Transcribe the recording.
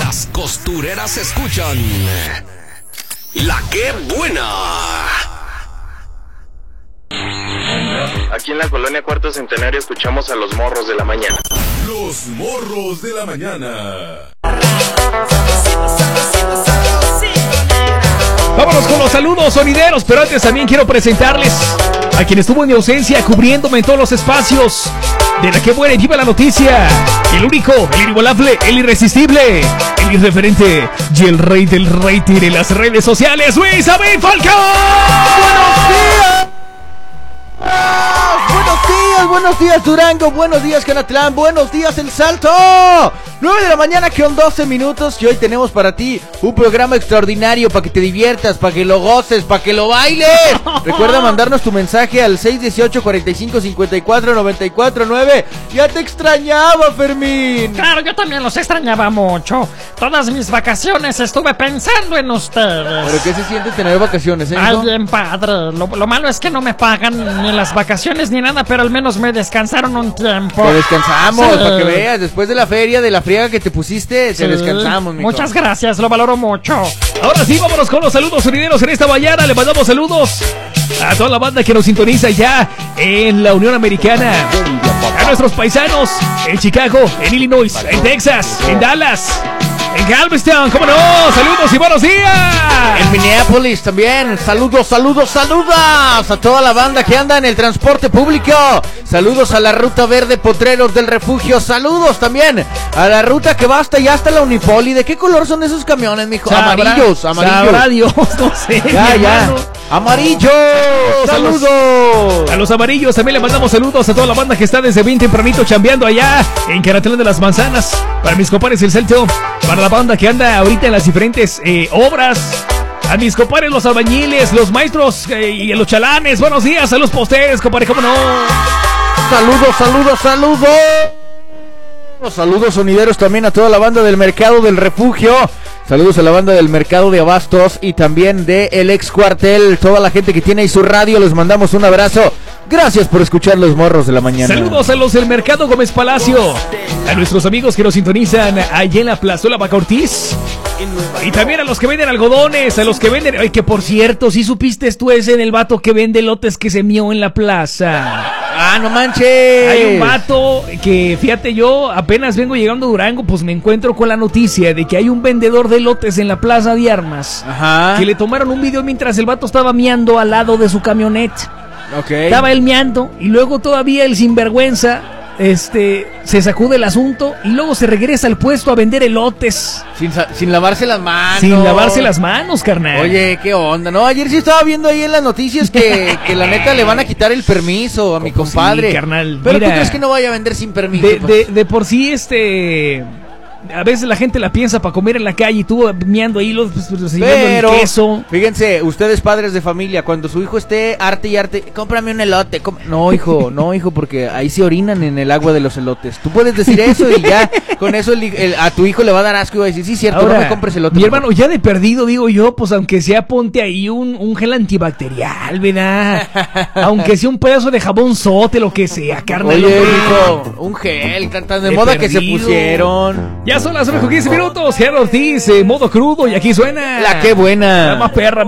Las costureras escuchan La Qué Buena. Aquí en la colonia Cuarto Centenario escuchamos a los morros de la mañana. Los morros de la mañana. Vámonos con los saludos sonideros, pero antes también quiero presentarles a quien estuvo en mi ausencia cubriéndome en todos los espacios de La Qué Buena y Viva la Noticia. El único, el inigualable, el irresistible, el irreferente y el rey del rating en las redes sociales, Luis David Falcón. Buenos días Durango, buenos días Canatlán, buenos días El Salto. 9 de la mañana con 12 minutos y hoy tenemos para ti un programa extraordinario para que te diviertas, para que lo goces, para que lo bailes. Recuerda mandarnos tu mensaje al 618-4554-949. Ya te extrañaba, Fermín. Claro, yo también los extrañaba mucho. Todas mis vacaciones estuve pensando en ustedes. ¿Pero qué se siente tener vacaciones, Ay, bien padre. Lo malo es que no me pagan ni las vacaciones ni nada, pero al menos me descansaron un tiempo. Te descansamos, Sí. para que veas. Después de la feria, de la friega que te pusiste, te descansamos, mijo. Muchas gracias, lo valoro mucho. Ahora sí, vámonos con los saludos sonideros en esta mañana. Le mandamos saludos a toda la banda que nos sintoniza ya en la Unión Americana, a nuestros paisanos en Chicago, en Illinois, en Texas, en Dallas, en Galveston, cómo no, saludos y buenos días. En Minneapolis también, saludos a toda la banda que anda en el transporte público. Saludos a la Ruta Verde Potreros del Refugio. Saludos también a la ruta que va hasta allá, hasta la Unipoli. ¿De qué color son esos camiones, mijo? Amarillos. Sabrá Dios, no sé. Ya. Amarillos. Saludos. A los amarillos también le mandamos saludos a toda la banda que está desde bien tempranito chambeando allá en Caratlán de las Manzanas. Para mis compadres El Celto, para la banda que anda ahorita en las diferentes obras. A mis compadres los albañiles, los maestros y a los chalanes. Buenos días a los posteres, compadre, cómo no. Saludos. Saludos sonideros también a toda la banda del Mercado del Refugio. Saludos a la banda del Mercado de Abastos y también de El Ex Cuartel. Toda la gente que tiene ahí su radio, les mandamos un abrazo. Gracias por escuchar los morros de la mañana. Saludos a los del Mercado Gómez Palacio, a nuestros amigos que nos sintonizan allá en la Plazuela Vaca Ortiz. Y también a los que venden algodones, a los que venden... Ay, que por cierto, ¿sí supiste tú ese en el vato que vende lotes que se mió en la plaza? ¡Ah, no manches! Hay un vato que, fíjate, yo apenas vengo llegando a Durango, pues me encuentro con la noticia de que hay un vendedor de lotes en la Plaza de Armas. Ajá. Que le tomaron un video mientras el vato estaba miando al lado de su camioneta. Ok. Estaba él miando y luego todavía el sinvergüenza se sacude el asunto y luego se regresa al puesto a vender elotes. Sin lavarse las manos. Sin lavarse las manos, carnal. Oye, qué onda, ¿no? Ayer sí estaba viendo ahí en las noticias que la neta le van a quitar el permiso a mi compadre. Sí, carnal. Pero mira, ¿tú crees que no vaya a vender sin permiso? De por sí, a veces la gente la piensa para comer en la calle y tú miando ahí Pero, el queso. fíjense, ustedes padres de familia, cuando su hijo esté arte y arte, cómprame un elote. No, hijo, porque ahí se orinan en el agua de los elotes. Tú puedes decir eso y ya, con eso a tu hijo le va a dar asco y va a decir, sí, cierto, ahora, no me compres elote. Mi hermano, ya de perdido, digo yo, pues aunque sea ponte ahí un gel antibacterial, ¿verdad? Aunque sea un pedazo de jabón sote, lo que sea, carnal. Oye, hijo, un gel, tan de moda perdido. que se pusieron. Ya son las 8:15 minutos, Gerardo Ortiz, modo crudo, y aquí suena La Qué Buena. La más perra.